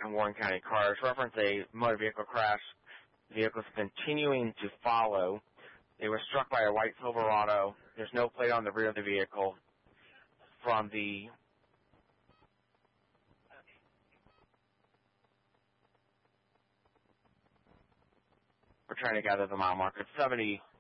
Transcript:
and Warren County cars reference a motor vehicle crash. Vehicles continuing to follow. They were struck by a white Silverado. There's no plate on the rear of the vehicle. From the we're trying to gather the mile marker. 70